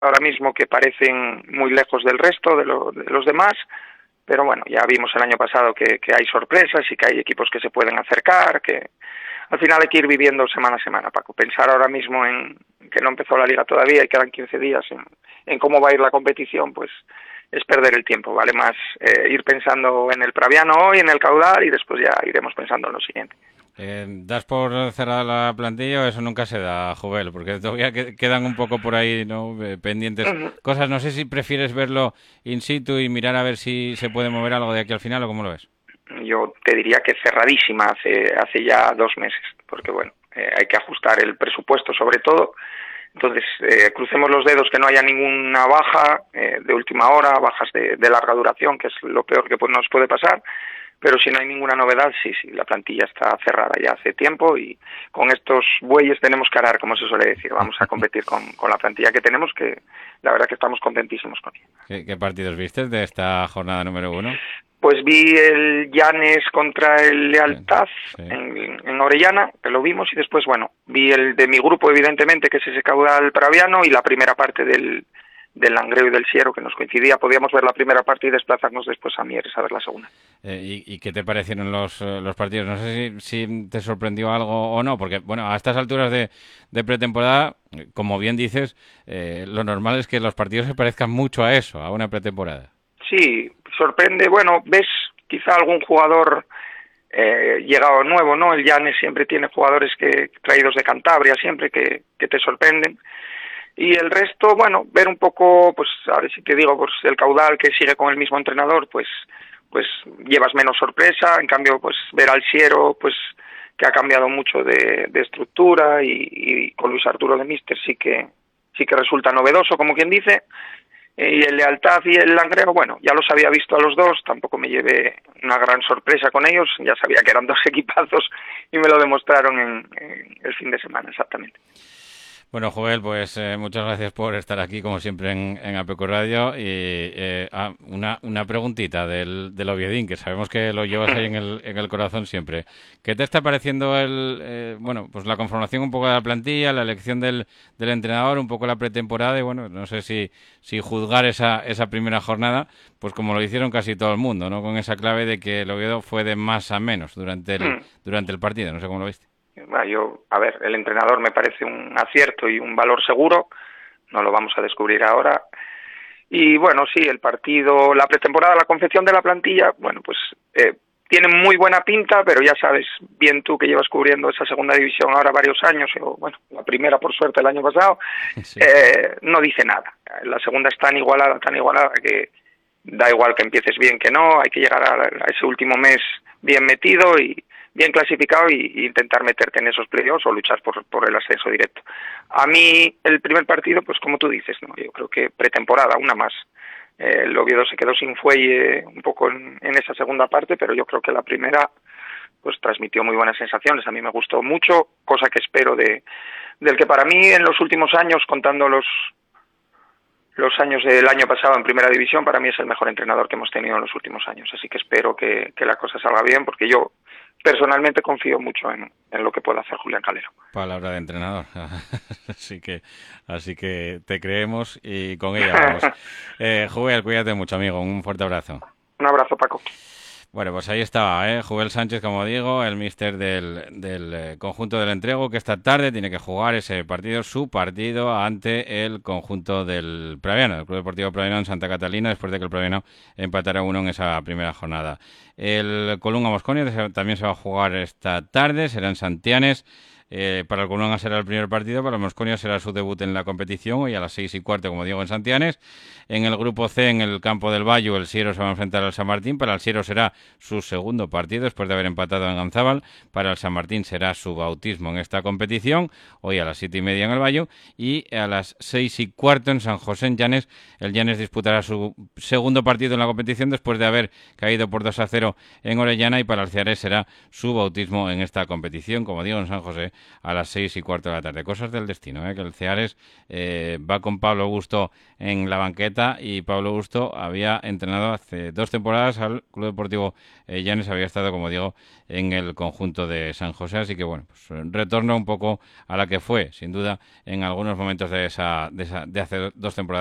ahora mismo que parecen muy lejos del resto de los demás, pero bueno, ya vimos el año pasado que hay sorpresas y que hay equipos que se pueden acercar, que al final hay que ir viviendo semana a semana, Paco. Pensar ahora mismo en que no empezó la liga todavía y quedan 15 días en cómo va a ir la competición, pues es perder el tiempo. Vale más ir pensando en el Praviano hoy, en el caudal, y después ya iremos pensando en lo siguiente. ¿Das por cerrada la plantilla o eso nunca se da, Jovel? Porque todavía quedan un poco por ahí, ¿no? Pendientes cosas. No sé si prefieres verlo in situ y mirar a ver si se puede mover algo de aquí al final o cómo lo ves. Yo te diría que cerradísima hace ya 2 meses, porque bueno, hay que ajustar el presupuesto sobre todo. Entonces, crucemos los dedos que no haya ninguna baja de última hora, bajas de larga duración, que es lo peor que nos puede pasar. Pero si no hay ninguna novedad, sí, la plantilla está cerrada ya hace tiempo y con estos bueyes tenemos que arar, como se suele decir. Vamos a competir con la plantilla que tenemos, que la verdad que estamos contentísimos con ella. ¿Qué partidos viste de esta jornada número 1? Pues vi el Llanes contra el Lealtad Sí. en Orellana, que lo vimos, y después, bueno, vi el de mi grupo, evidentemente, que es ese caudal praviano, y la primera parte del Langreo y del Siero, que nos coincidía. Podíamos ver la primera parte y desplazarnos después a Mieres a ver la segunda. ¿Y qué te parecieron los partidos? No sé si te sorprendió algo o no, porque bueno, a estas alturas de pretemporada, como bien dices, lo normal es que los partidos se parezcan mucho a eso, a una pretemporada. Sí, sorprende. Bueno, ves quizá algún jugador llegado nuevo, ¿no? El Llanes siempre tiene jugadores traídos de Cantabria, siempre que te sorprenden. Y el resto, bueno, ver un poco, pues a ver si te digo, pues el caudal que sigue con el mismo entrenador, pues llevas menos sorpresa. En cambio, pues ver al Siero, pues que ha cambiado mucho de estructura, y con Luis Arturo de Míster sí que resulta novedoso, como quien dice. Y el Lealtad y el Langreo, bueno, ya los había visto a los dos, tampoco me llevé una gran sorpresa con ellos, ya sabía que eran dos equipazos y me lo demostraron en el fin de semana, exactamente. Bueno, Joel, pues muchas gracias por estar aquí, como siempre, en APQ Radio. Y una preguntita del Oviedín, que sabemos que lo llevas ahí en el corazón siempre. ¿Qué te está pareciendo pues la conformación un poco de la plantilla, la elección del entrenador, un poco la pretemporada? Y bueno, no sé si juzgar esa primera jornada, pues como lo hicieron casi todo el mundo, ¿no? Con esa clave de que el Oviedo fue de más a menos durante el partido. No sé cómo lo viste. A ver, el entrenador me parece un acierto y un valor seguro, no lo vamos a descubrir ahora. Y bueno, sí, el partido, la pretemporada, la confección de la plantilla, bueno, pues tiene muy buena pinta, pero ya sabes bien tú que llevas cubriendo esa segunda división ahora varios años, o bueno, la primera por suerte el año pasado, sí. No dice nada. La segunda es tan igualada que da igual que empieces bien que no, hay que llegar a ese último mes bien metido y bien clasificado y intentar meterte en esos playoffs o luchar por el ascenso directo. A mí el primer partido, pues como tú dices, no, yo creo que pretemporada, una más. El Oviedo se quedó sin fuelle un poco en esa segunda parte, pero yo creo que la primera pues transmitió muy buenas sensaciones. A mí me gustó mucho, cosa que espero del que para mí en los últimos años, contando los años del año pasado en primera división, para mí es el mejor entrenador que hemos tenido en los últimos años. Así que espero que la cosa salga bien, porque yo personalmente confío mucho en lo que pueda hacer Julián Calero. Palabra de entrenador. así que te creemos y con ella vamos. Joel, cuídate mucho, amigo. Un fuerte abrazo. Un abrazo, Paco. Bueno, pues ahí estaba, Joel Sánchez, como digo, el míster del conjunto del Entrego, que esta tarde tiene que jugar ese partido, su partido, ante el conjunto del Praviano, el Club Deportivo Praviano en Santa Catalina, después de que el Praviano empatara 1 en esa primera jornada. El Colunga Mosconia también se va a jugar esta tarde, será en Santianes. Para el Colunga será el primer partido, para el Mosconia será su debut en la competición, hoy a las 6:15, como digo, en Santianes. En el grupo C, en el campo del Bayo, el Siero se va a enfrentar al San Martín. Para el Siero será su segundo partido, después de haber empatado en Ganzábal. Para el San Martín será su bautismo en esta competición, hoy a las 7:30 en el Bayo. Y a las 6:15 en San José, en Llanes, el Llanes disputará su segundo partido en la competición, después de haber caído por 2-0 en Orellana. Y para el Cearés será su bautismo en esta competición, como digo, en San José, a las 6:15 de la tarde. Cosas del destino, que el Ceares va con Pablo Augusto en la banqueta, y Pablo Augusto había entrenado hace 2 temporadas al Club Deportivo Llanes, había estado, como digo, en el conjunto de San José, así que bueno, pues retorno un poco a la que fue, sin duda, en algunos momentos de hace 2 temporadas